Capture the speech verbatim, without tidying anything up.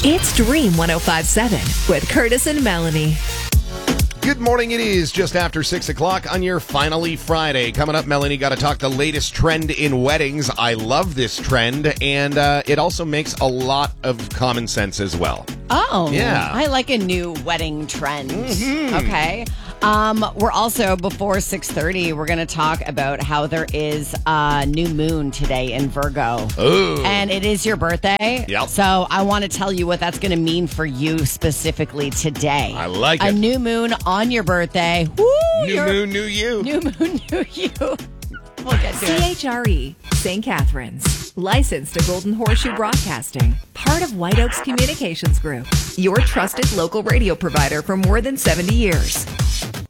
It's Dream one oh five point seven with Curtis and Melanie. Good morning. It is just after six o'clock on your Finally Friday. Coming up, Melanie, got to talk the latest trend in weddings. I love this trend, and uh, it also makes a lot of common sense as well. Oh, yeah. I like a new wedding trend. Mm-hmm. Okay. Um, we're also, before six thirty, we're going to talk about how there is a new moon today in Virgo. Ooh. And it is your birthday. Yep. So I want to tell you what that's going to mean for you specifically today. I like a it. A new moon on your birthday. Woo! New moon, new you. New moon, new you. We'll get to C it. H R E, Saint Catharines. Licensed to Golden Horseshoe Broadcasting. Part of White Oaks Communications Group. Your trusted local radio provider for more than seventy years.